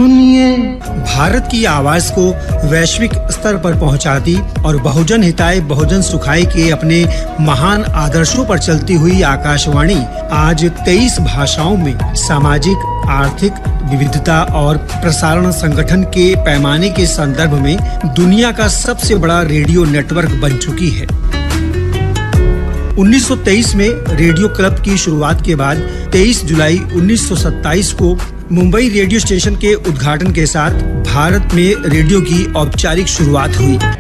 सुनिए। भारत की आवाज को वैश्विक स्तर पर पहुंचाती और बहुजन हिताय बहुजन सुखाय के अपने महान आदर्शों पर चलती हुई आकाशवाणी आज 23 भाषाओं में सामाजिक, आर्थिक विविधता और प्रसारण संगठन के पैमाने के संदर्भ में दुनिया का सबसे बड़ा रेडियो नेटवर्क बन चुकी है। 1923 में रेडियो क्लब की शुरुआत के बाद 23 जुलाई 1927 को मुंबई रेडियो स्टेशन के उद्घाटन के साथ भारत में रेडियो की औपचारिक शुरुआत हुई।